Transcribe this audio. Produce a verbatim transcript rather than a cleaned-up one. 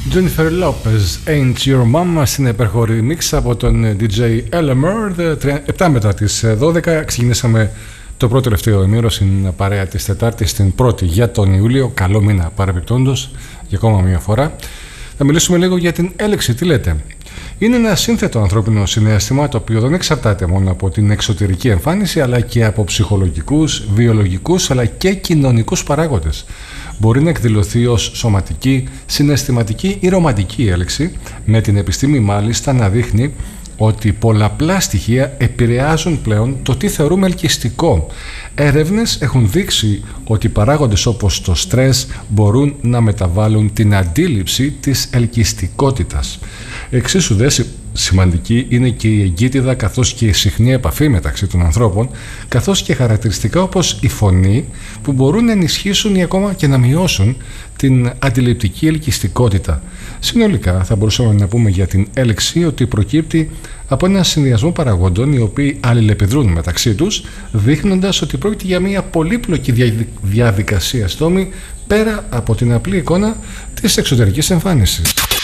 Jennifer Lopez, Ain't Your Mama, στην υπερχωρή μίξ από τον ντι τζέι Elemer. Επτά μετά τις δώδεκα ξεκινήσαμε το πρώτο τελευταίο ημίρο στην παρέα της Τετάρτης, την πρώτη για τον Ιούλιο. Καλό μήνα παραπιπτόντος για ακόμα μια φορά. Θα μιλήσουμε λίγο για την έλεξη. Τι λέτε? Είναι ένα σύνθετο ανθρώπινο συναίσθημα το οποίο δεν εξαρτάται μόνο από την εξωτερική εμφάνιση αλλά και από ψυχολογικούς, βιολογικούς αλλά και κοινωνικούς παράγοντες. Μπορεί να εκδηλωθεί ως σωματική, συναισθηματική ή ρομαντική έλεξη, με την επιστήμη μάλιστα να δείχνει ότι πολλαπλά στοιχεία επηρεάζουν πλέον το τι θεωρούμε ελκυστικό. Έρευνες έχουν δείξει ότι παράγοντες όπως το στρες μπορούν να μεταβάλουν την αντίληψη της ελκυστικότητας. Εξίσου δε σημαντική είναι και η εγκύτιδα καθώς και η συχνή επαφή μεταξύ των ανθρώπων, καθώς και χαρακτηριστικά όπως η φωνή που μπορούν να ενισχύσουν ή ακόμα και να μειώσουν την αντιληπτική ελκυστικότητα. Συνολικά θα μπορούσαμε να πούμε για την έλεξη ότι προκύπτει από ένα συνδυασμό παραγόντων οι οποίοι αλληλεπιδρούν μεταξύ τους, δείχνοντας ότι πρόκειται για μια πολύπλοκη διαδικασία στόμη πέρα από την απλή εικόνα της εξωτερικής εμφάνισης.